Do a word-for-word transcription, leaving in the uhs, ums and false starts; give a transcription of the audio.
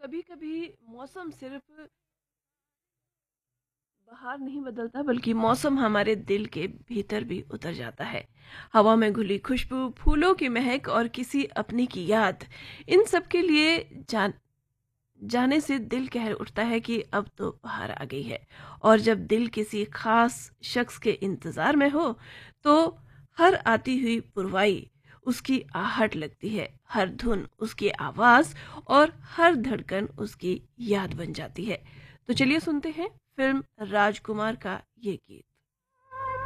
कभी कभी मौसम सिर्फ बाहर नहीं बदलता, बल्कि मौसम हमारे दिल के भीतर भी उतर जाता है। हवा में घुली खुशबू, फूलों की महक और किसी अपने की याद, इन सब के लिए जान जाने से दिल कह उठता है कि अब तो बाहर आ गई है। और जब दिल किसी खास शख्स के इंतजार में हो, तो हर आती हुई पुरवाई उसकी आहट लगती है, हर धुन उसकी आवाज और हर धड़कन उसकी याद बन जाती है। तो चलिए सुनते हैं फिल्म राजकुमार का ये गीत।